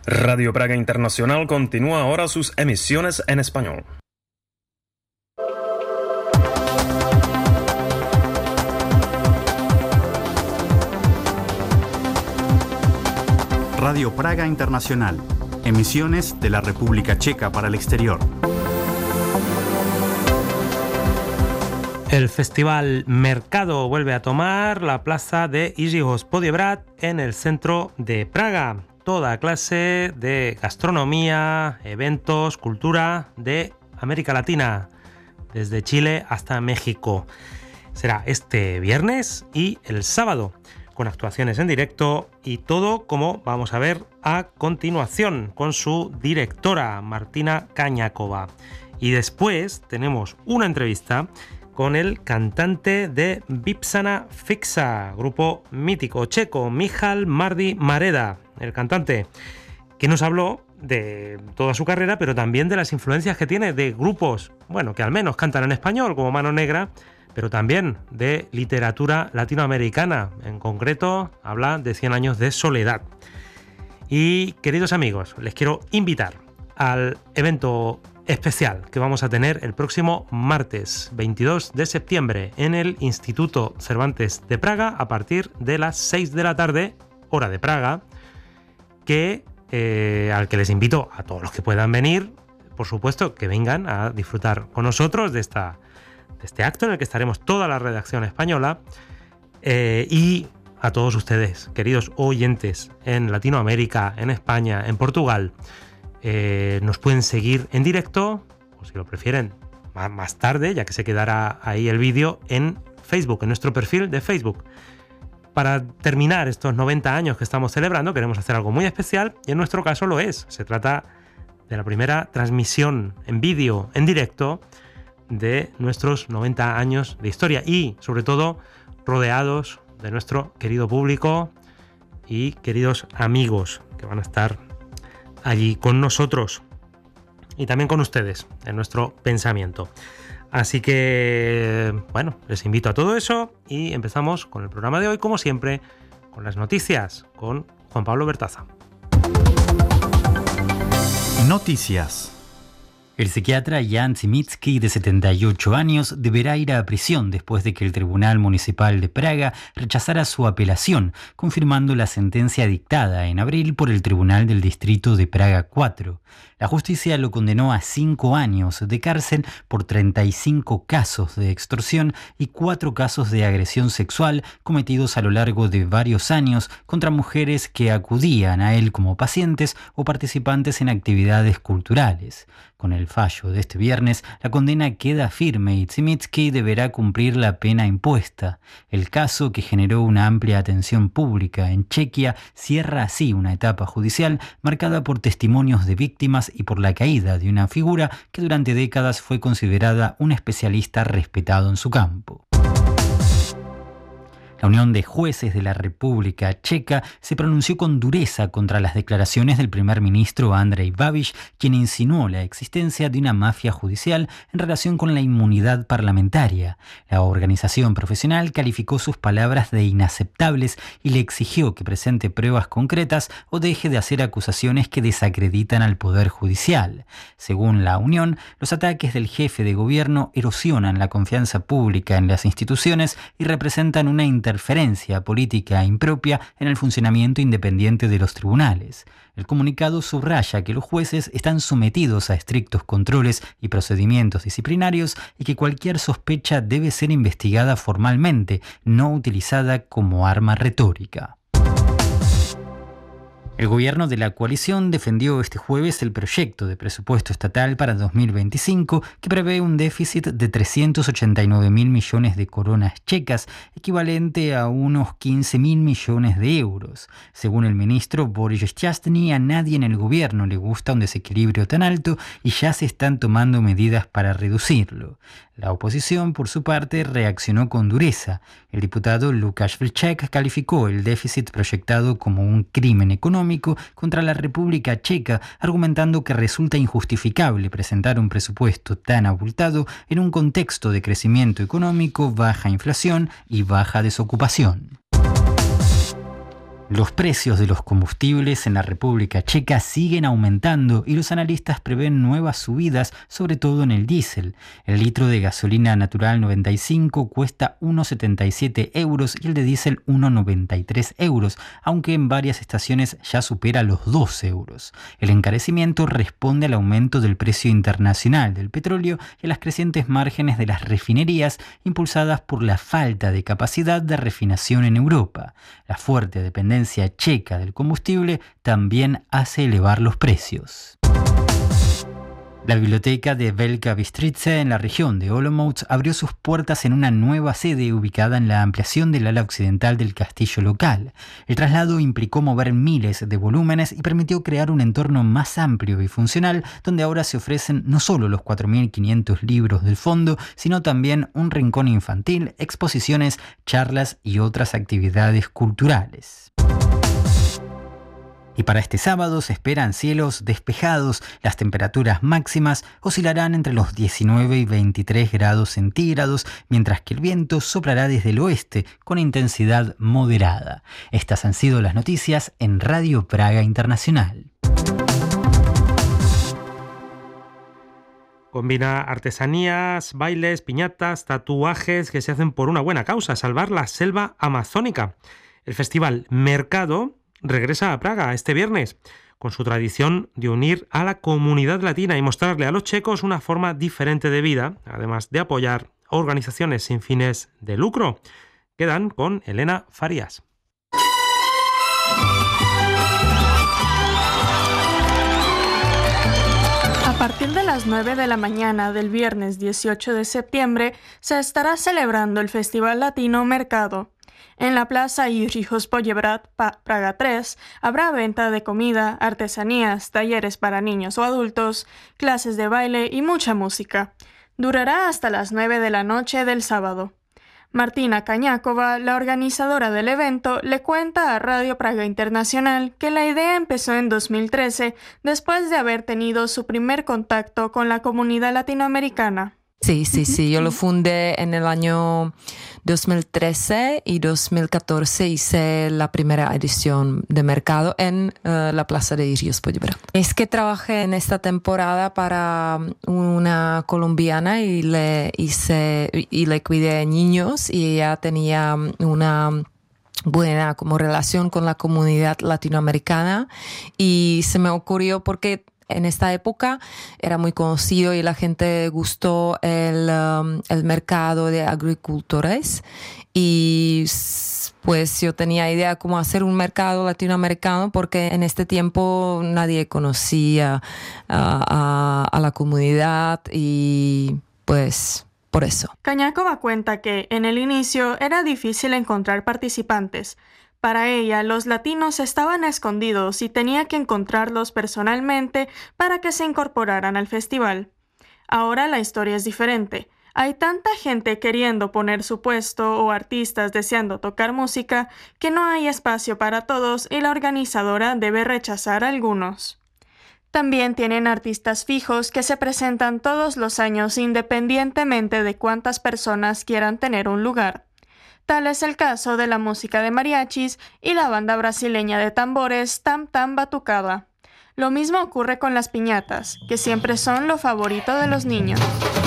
Radio Praga Internacional continúa ahora sus emisiones en español. Radio Praga Internacional. Emisiones de la República Checa para el exterior. El Festival Mercado vuelve a tomar la plaza de Jiří Hospodě Brat en el centro de Praga. Toda clase de gastronomía, eventos, cultura de América Latina, desde Chile hasta México. Será este viernes y el sábado, con actuaciones en directo y todo como vamos a ver a continuación con su directora Martina Kaňáková. Y después tenemos una entrevista con el cantante de Vipsana Fixa, grupo mítico checo, Michal Mardi Mareda, el cantante, que nos habló de toda su carrera, pero también de las influencias que tiene de grupos, bueno, que al menos cantan en español, como Mano Negra, pero también de literatura latinoamericana. En concreto, habla de 100 años de soledad. Y, queridos amigos, les quiero invitar al evento especial que vamos a tener el próximo martes 22 de septiembre en el Instituto Cervantes de Praga a partir de las 6 de la tarde, hora de Praga, al que les invito a todos los que puedan venir, por supuesto, que vengan a disfrutar con nosotros de este acto en el que estaremos toda la redacción española, y a todos ustedes, queridos oyentes en Latinoamérica, en España, en Portugal. Nos pueden seguir en directo, o si lo prefieren, más tarde, ya que se quedará ahí el vídeo en Facebook, en nuestro perfil de Facebook. Para terminar estos 90 años que estamos celebrando, queremos hacer algo muy especial, y en nuestro caso lo es. Se trata de la primera transmisión en vídeo, en directo, de nuestros 90 años de historia, y sobre todo rodeados de nuestro querido público y queridos amigos que van a estar allí con nosotros y también con ustedes en nuestro pensamiento. Así que, bueno, les invito a todo eso y empezamos con el programa de hoy, como siempre, con las noticias, con Juan Pablo Bertaza. Noticias. El psiquiatra Jan Cimitsky, de 78 años, deberá ir a prisión después de que el Tribunal Municipal de Praga rechazara su apelación, confirmando la sentencia dictada en abril por el Tribunal del Distrito de Praga 4. La justicia lo condenó a 5 años de cárcel por 35 casos de extorsión y 4 casos de agresión sexual cometidos a lo largo de varios años contra mujeres que acudían a él como pacientes o participantes en actividades culturales. Con el fallo de este viernes, la condena queda firme y Cimitsky deberá cumplir la pena impuesta. El caso, que generó una amplia atención pública en Chequia, cierra así una etapa judicial marcada por testimonios de víctimas y por la caída de una figura que durante décadas fue considerada un especialista respetado en su campo. La Unión de Jueces de la República Checa se pronunció con dureza contra las declaraciones del primer ministro Andrej Babiš, quien insinuó la existencia de una mafia judicial en relación con la inmunidad parlamentaria. La organización profesional calificó sus palabras de inaceptables y le exigió que presente pruebas concretas o deje de hacer acusaciones que desacreditan al Poder Judicial. Según la Unión, los ataques del jefe de gobierno erosionan la confianza pública en las instituciones y representan una interferencia política impropia en el funcionamiento independiente de los tribunales. El comunicado subraya que los jueces están sometidos a estrictos controles y procedimientos disciplinarios y que cualquier sospecha debe ser investigada formalmente, no utilizada como arma retórica. El gobierno de la coalición defendió este jueves el proyecto de presupuesto estatal para 2025 que prevé un déficit de 389.000 millones de coronas checas, equivalente a unos 15.000 millones de euros. Según el ministro Boris Šťastný, a nadie en el gobierno le gusta un desequilibrio tan alto y ya se están tomando medidas para reducirlo. La oposición, por su parte, reaccionó con dureza. El diputado Lukáš Vlček calificó el déficit proyectado como un crimen económico contra la República Checa, argumentando que resulta injustificable presentar un presupuesto tan abultado en un contexto de crecimiento económico, baja inflación y baja desocupación. Los precios de los combustibles en la República Checa siguen aumentando y los analistas prevén nuevas subidas, sobre todo en el diésel. El litro de gasolina natural 95 cuesta 1,77 euros y el de diésel 1,93 euros, aunque en varias estaciones ya supera los 2 euros. El encarecimiento responde al aumento del precio internacional del petróleo y a las crecientes márgenes de las refinerías impulsadas por la falta de capacidad de refinación en Europa. La fuerte dependencia checa del combustible también hace elevar los precios. La biblioteca de Velika Bystrica en la región de Olomouc abrió sus puertas en una nueva sede ubicada en la ampliación del ala occidental del castillo local. El traslado implicó mover miles de volúmenes y permitió crear un entorno más amplio y funcional, donde ahora se ofrecen no solo los 4.500 libros del fondo, sino también un rincón infantil, exposiciones, charlas y otras actividades culturales. Y para este sábado se esperan cielos despejados. Las temperaturas máximas oscilarán entre los 19 y 23 grados centígrados, mientras que el viento soplará desde el oeste con intensidad moderada. Estas han sido las noticias en Radio Praga Internacional. Combina artesanías, bailes, piñatas, tatuajes que se hacen por una buena causa: salvar la selva amazónica. El festival Mercado regresa a Praga este viernes, con su tradición de unir a la comunidad latina y mostrarle a los checos una forma diferente de vida, además de apoyar organizaciones sin fines de lucro. Quedan con Elena Farías. A partir de las 9 de la mañana del viernes 18 de septiembre se estará celebrando el Festival Latino Mercado. En la plaza Jiří Hospoděbrad, Praga 3, habrá venta de comida, artesanías, talleres para niños o adultos, clases de baile y mucha música. Durará hasta las 9 de la noche del sábado. Martina Kaňáková, la organizadora del evento, le cuenta a Radio Praga Internacional que la idea empezó en 2013, después de haber tenido su primer contacto con la comunidad latinoamericana. Sí, yo lo fundé en el año 2013 y 2014 hice la primera edición de mercado en la plaza de Jiří Hospoděbrad. Es que trabajé en esta temporada para una colombiana y le cuidé niños y ella tenía una buena como relación con la comunidad latinoamericana y se me ocurrió porque en esta época era muy conocido y la gente gustó el mercado de agricultores y pues yo tenía idea cómo hacer un mercado latinoamericano porque en este tiempo nadie conocía a la comunidad y pues por eso. Kaňáková cuenta que en el inicio era difícil encontrar participantes. Para ella, los latinos estaban escondidos y tenía que encontrarlos personalmente para que se incorporaran al festival. Ahora la historia es diferente. Hay tanta gente queriendo poner su puesto o artistas deseando tocar música que no hay espacio para todos y la organizadora debe rechazar a algunos. También tienen artistas fijos que se presentan todos los años independientemente de cuántas personas quieran tener un lugar. Tal es el caso de la música de mariachis y la banda brasileña de tambores Tam Tam Batucada. Lo mismo ocurre con las piñatas, que siempre son lo favorito de los niños.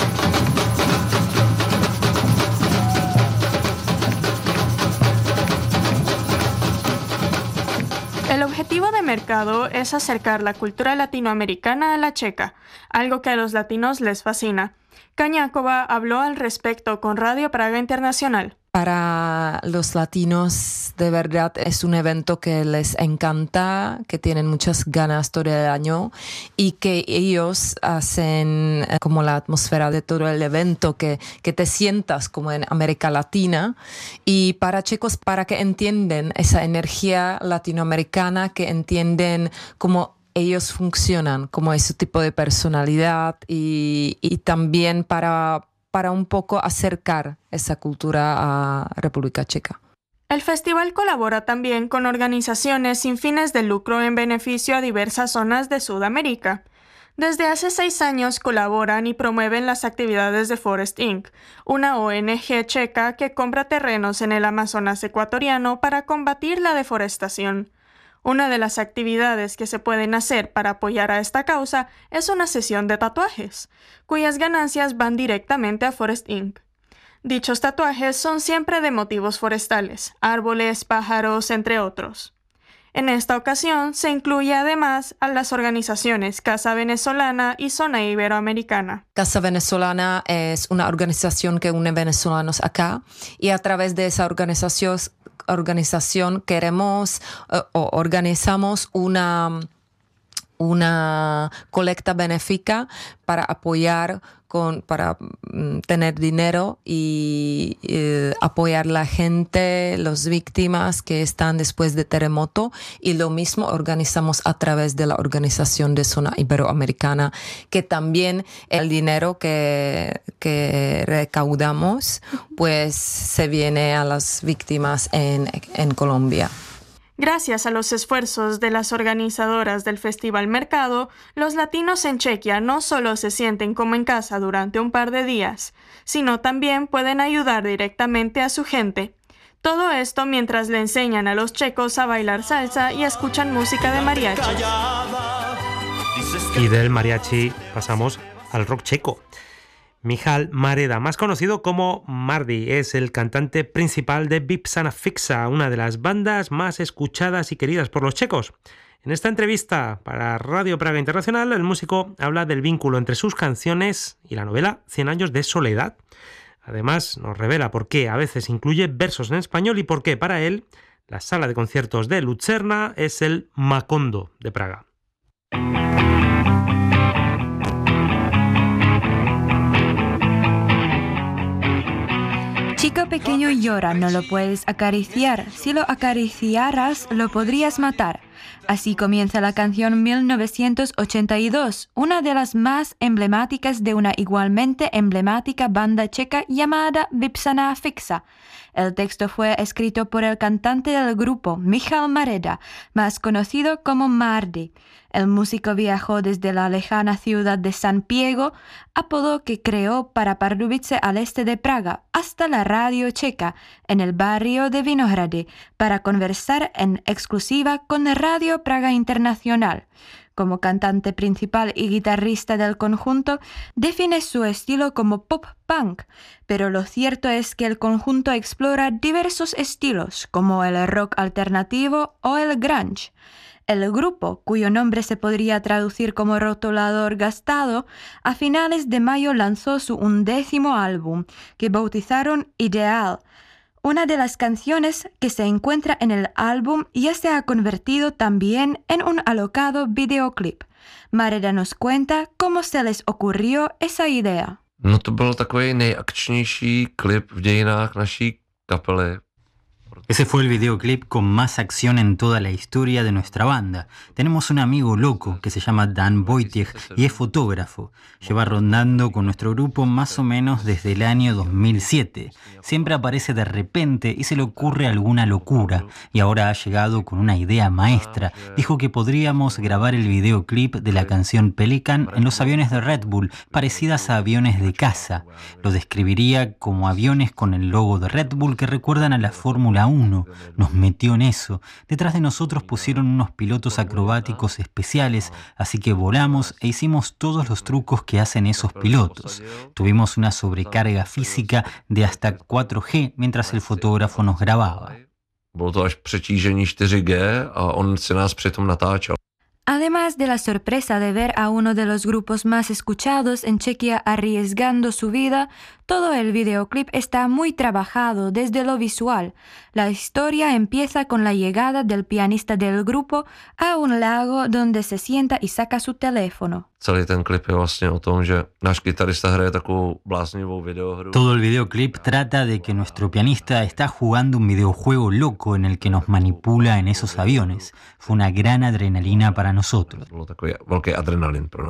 El objetivo de mercado es acercar la cultura latinoamericana a la checa, algo que a los latinos les fascina. Kaňáková habló al respecto con Radio Praga Internacional. Para los latinos, de verdad, es un evento que les encanta, que tienen muchas ganas todo el año y que ellos hacen como la atmósfera de todo el evento, que te sientas como en América Latina. Y para chicos, para que entiendan esa energía latinoamericana, que entienden cómo ellos funcionan, como es su tipo de personalidad y también para un poco acercar esa cultura a República Checa. El festival colabora también con organizaciones sin fines de lucro en beneficio a diversas zonas de Sudamérica. Desde hace 6 años colaboran y promueven las actividades de Forest Inc., una ONG checa que compra terrenos en el Amazonas ecuatoriano para combatir la deforestación. Una de las actividades que se pueden hacer para apoyar a esta causa es una sesión de tatuajes, cuyas ganancias van directamente a Forest Inc. Dichos tatuajes son siempre de motivos forestales, árboles, pájaros, entre otros. En esta ocasión se incluye además a las organizaciones Casa Venezolana y Zona Iberoamericana. Casa Venezolana es una organización que une venezolanos acá y a través de esa organización queremos o organizamos una colecta benéfica para apoyar para tener dinero y apoyar la gente, las víctimas que están después de terremoto, y lo mismo organizamos a través de la organización de Zona Iberoamericana, que también el dinero que recaudamos pues se viene a las víctimas en Colombia. Gracias a los esfuerzos de las organizadoras del Festival Mercado, los latinos en Chequia no solo se sienten como en casa durante un par de días, sino también pueden ayudar directamente a su gente. Todo esto mientras le enseñan a los checos a bailar salsa y escuchan música de mariachi. Y del mariachi pasamos al rock checo. Michal Mareda, más conocido como Mardi, es el cantante principal de Vipsana Fixa, una de las bandas más escuchadas y queridas por los checos. En esta entrevista para Radio Praga Internacional, el músico habla del vínculo entre sus canciones y la novela 100 años de soledad. Además, nos revela por qué a veces incluye versos en español y por qué para él la sala de conciertos de Lucerna es el Macondo de Praga. Chico pequeño llora, no lo puedes acariciar. Si lo acariciaras, lo podrías matar. Así comienza la canción 1982, una de las más emblemáticas de una igualmente emblemática banda checa llamada Vipsana Fixa. El texto fue escrito por el cantante del grupo, Michal Mareda, más conocido como Mardi. El músico viajó desde la lejana ciudad de San Piego, apodo que creó para Pardubice al este de Praga, hasta la radio checa, en el barrio de Vinohrady, para conversar en exclusiva con Radio Praga Internacional. Como cantante principal y guitarrista del conjunto, define su estilo como pop-punk, pero lo cierto es que el conjunto explora diversos estilos, como el rock alternativo o el grunge. El grupo, cuyo nombre se podría traducir como rotulador gastado, a finales de mayo lanzó su 11º álbum, que bautizaron Ideal. Una de las canciones que se encuentra en el álbum ya se ha convertido también en un alocado videoclip. Mareda nos cuenta cómo se les ocurrió esa idea. No to byl takový nejakčnější klip v dějinách naší kapely. Ese fue el videoclip con más acción en toda la historia de nuestra banda. Tenemos un amigo loco que se llama Dan Wojciech y es fotógrafo. Lleva rondando con nuestro grupo más o menos desde el año 2007. Siempre aparece de repente y se le ocurre alguna locura. Y ahora ha llegado con una idea maestra. Dijo que podríamos grabar el videoclip de la canción Pelican en los aviones de Red Bull, parecidas a aviones de caza. Lo describiría como aviones con el logo de Red Bull que recuerdan a la Fórmula 1. Nos metió en eso. Detrás de nosotros pusieron unos pilotos acrobáticos especiales, así que volamos e hicimos todos los trucos que hacen esos pilotos. Tuvimos una sobrecarga física de hasta 4G mientras el fotógrafo nos grababa. Bylo to až přetížení 4G a on si nás přitom natáčel. Además de la sorpresa de ver a uno de los grupos más escuchados en Chequia arriesgando su vida, todo el videoclip está muy trabajado desde lo visual. La historia empieza con la llegada del pianista del grupo a un lago donde se sienta y saca su teléfono. Celý ten klip je vlastně o tom, že náš kytarista hraje takovou bláznivou videohru. Todo el videoclip trata de que nuestro pianista está jugando un videojuego loco en el que nos manipula en esos aviones. Fue una gran adrenalina para nosotros. Bylo takový velký adrenalin pro nás.